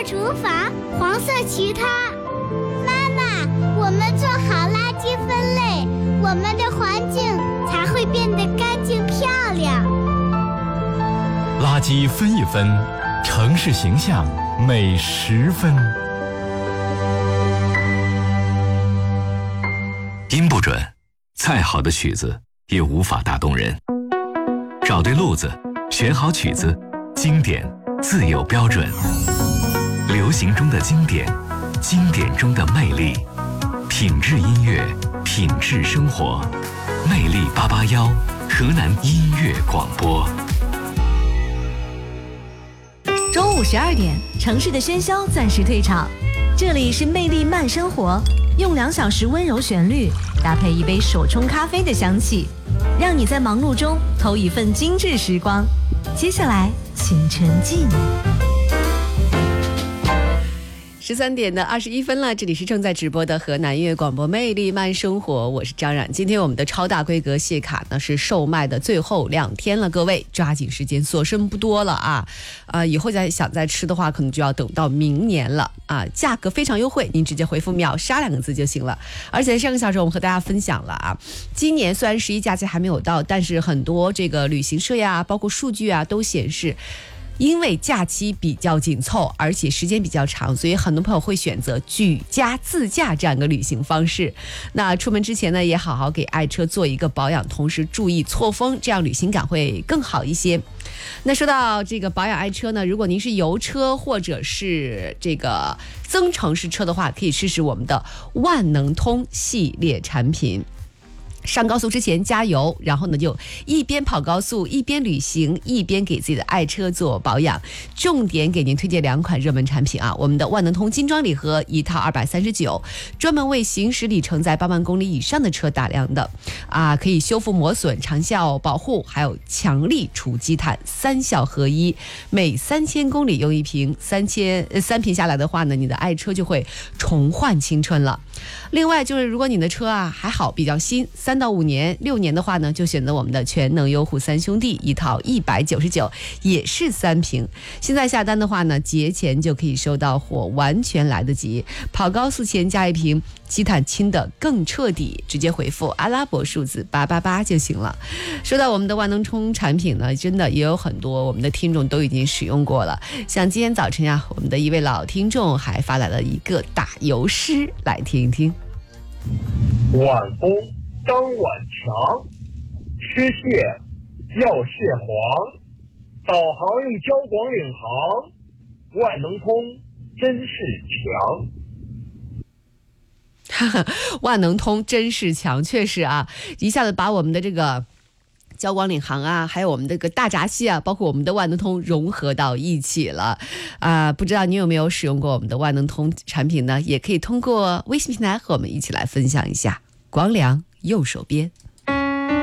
厨房，黄色其他。妈妈，我们做好垃圾分类，我们的环境才会变得干净漂亮。 垃圾分一分，城市形象美10分。音不准，再好的曲子也无法打动人。找对路子，选好曲子，经典自有标准。流行中的经典，经典中的魅力，品质音乐，品质生活。魅力881，河南音乐广播。 中午12点，城市的喧嚣暂时退场，这里是魅力慢生活，用2小时温柔旋律，搭配一杯手冲咖啡的香气，让你在忙碌中偷一份精致时光。接下来，请沉浸。13点的21分了，这里是正在直播的河南音乐广播魅力慢生活，我是张冉。今天我们的超大规格蟹卡呢是售卖的最后2天了，各位抓紧时间，所剩不多了啊！以后想再吃的话，可能就要等到明年了啊！价格非常优惠，您直接回复秒杀2个字就行了。而且上个小时我们和大家分享了啊，今年虽然11假期还没有到，但是很多这个旅行社呀，包括数据啊都显示。因为假期比较紧凑，而且时间比较长，所以很多朋友会选择举家自驾这样一个旅行方式。那出门之前呢，也好好给爱车做一个保养，同时注意错峰，这样旅行感会更好一些。那说到这个保养爱车呢，如果您是油车或者是这个增程式车的话，可以试试我们的万能通系列产品。上高速之前加油，然后呢就一边跑高速一边旅行，一边给自己的爱车做保养。重点给您推荐2款热门产品啊，我们的万能通精装礼盒一套239，专门为行驶里程在8万公里以上的车打量的啊，可以修复磨损、长效保护，还有强力除积碳，3效合一，每3000公里用一瓶，3瓶下来的话呢，你的爱车就会重焕青春了。另外就是如果你的车啊还好比较新，3到5年、6年的话呢，就选择我们的全能优护3兄弟一套199，也是3瓶。现在下单的话呢，节前就可以收到货，完全来得及。跑高速前加一瓶，积碳清的更彻底，直接回复阿拉伯数字888就行了。说到我们的万能充产品呢，真的也有很多我们的听众都已经使用过了。像今天早晨呀，我们的一位老听众还发来了一个打油诗，来听一听。 晚风当晚强，吃蟹要蟹黄，导航用交广领航，万能通真是强。万能通真是强，确实啊，一下子把我们的这个交广领航啊，还有我们这个大闸蟹啊，包括我们的万能通融合到一起了啊！不知道你有没有使用过我们的万能通产品呢？也可以通过微信平台和我们一起来分享一下。光良右手边。